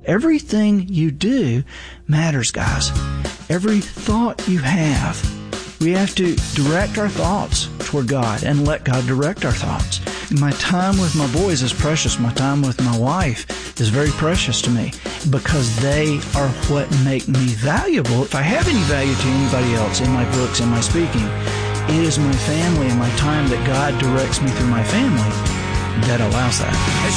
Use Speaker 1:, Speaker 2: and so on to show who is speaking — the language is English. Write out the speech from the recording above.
Speaker 1: Everything you do matters, guys. Every thought you have. We have to direct our thoughts toward God and let God direct our thoughts. My time with my boys is precious. My time with my wife is very precious to me because they are what make me valuable. If I have any value to anybody else in my books and my speaking, it is my family and my time that God directs me through my family that allows that.